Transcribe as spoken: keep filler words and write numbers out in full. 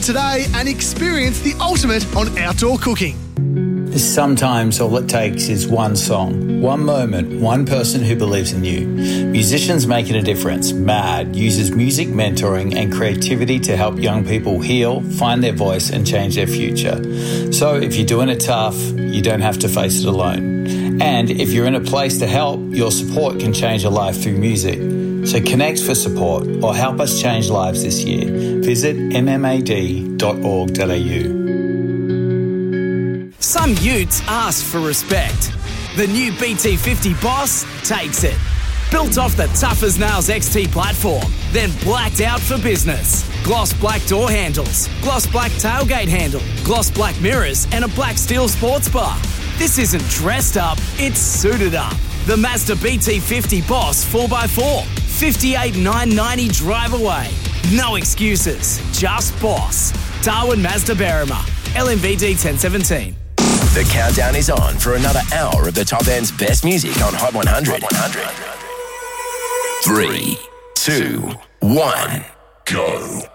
today and experience the ultimate on outdoor cooking. Sometimes all it takes is one song, one moment, one person who believes in you. Musicians Making a Difference, MAD, uses music mentoring and creativity to help young people heal, find their voice and change their future. So if you're doing it tough, you don't have to face it alone. And if you're in a place to help, your support can change a life through music. So connect for support or help us change lives this year. Visit m m a d dot org dot a u. Some utes ask for respect. The new B T fifty Boss takes it. Built off the Tough as Nails X T platform, then blacked out for business. Gloss black door handles, gloss black tailgate handle, gloss black mirrors and a black steel sports bar. This isn't dressed up, it's suited up. The Mazda B T fifty Boss four by four, fifty-eight thousand nine hundred ninety drive away. No excuses, just boss. Darwin Mazda Berrima, L M V D ten seventeen. The countdown is on for another hour of the top end's best music on Hot one hundred. Three, two, one, go.